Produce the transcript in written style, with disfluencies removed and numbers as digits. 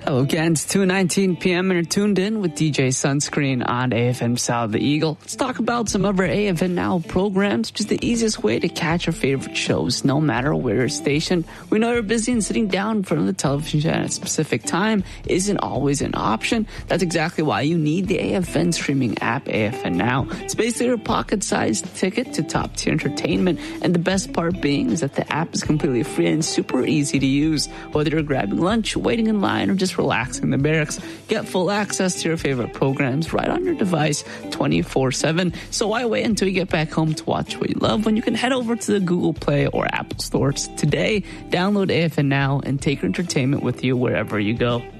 Hello again, it's 2:19 p.m. and you're tuned in with DJ Sunscreen on AFN South of the Eagle. Let's talk about some of our AFN Now programs, which is the easiest way to catch your favorite shows, no matter where you're stationed. We know you're busy and sitting down in front of the television at a specific time isn't always an option. That's exactly why you need the AFN streaming app, AFN Now. It's basically your pocket-sized ticket to top-tier entertainment, and the best part being is that the app is completely free and super easy to use. Whether you're grabbing lunch, waiting in line, or just relaxing in the barracks, get full access to your favorite programs right on your device 24/7. So why wait until you get back home to watch what you love when you can head over to the Google Play or Apple stores today, download AFN Now, and take your entertainment with you wherever you go.